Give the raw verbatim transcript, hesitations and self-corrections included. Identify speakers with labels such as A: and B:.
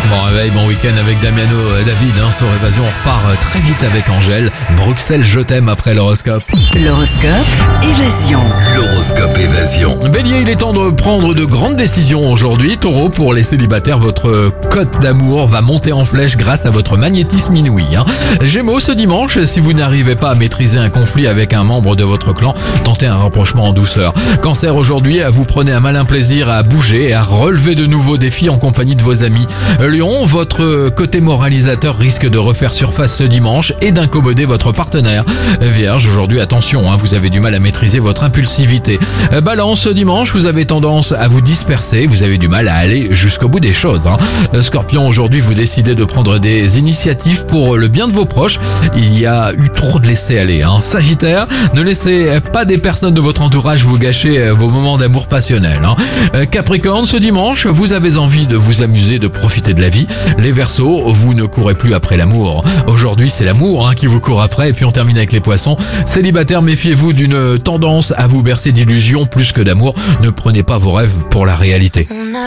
A: Bon réveil, bon week-end avec Damiano et David, hein, sur Évasion, on repart très vite avec Angèle. Bruxelles, je t'aime après l'horoscope.
B: L'horoscope Évasion.
C: L'horoscope Évasion.
A: Bélier, il est temps de prendre de grandes décisions aujourd'hui. Taureau, pour les célibataires, votre cote d'amour va monter en flèche grâce à votre magnétisme inouï. Hein. Gémeaux, ce dimanche, si vous n'arrivez pas à maîtriser un conflit avec un membre de votre clan, tentez un rapprochement en douceur. Cancer, aujourd'hui, vous prenez un malin plaisir à bouger et à relever de nouveaux défis en compagnie de vos amis. Lion, votre côté moralisateur risque de refaire surface ce dimanche et d'incommoder votre partenaire. Vierge, aujourd'hui, attention, hein, vous avez du mal à maîtriser votre impulsivité. Balance, ce dimanche, vous avez tendance à vous disperser, vous avez du mal à aller jusqu'au bout des choses. Hein. Scorpion, aujourd'hui, vous décidez de prendre des initiatives pour le bien de vos proches. Il y a eu trop de laisser-aller. Hein. Sagittaire, ne laissez pas des personnes de votre entourage vous gâcher vos moments d'amour passionnel. Hein. Capricorne, ce dimanche, vous avez envie de vous amuser, de profiter de la vie. Les Verseaux, vous ne courez plus après l'amour. Aujourd'hui, c'est l'amour hein, qui vous court après. Et puis on termine avec les Poissons. Célibataire, méfiez-vous d'une tendance à vous bercer d'illusions plus que d'amour. Ne prenez pas vos rêves pour la réalité.
D: On a